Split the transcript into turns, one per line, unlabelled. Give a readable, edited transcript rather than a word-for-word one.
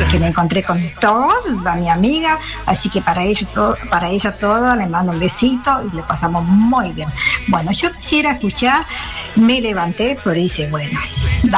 que me encontré con toda mi amiga, así que para ella toda le mando un besito y le pasamos muy bien. Bueno, yo quisiera escuchar Me Levanté, pero dice, bueno,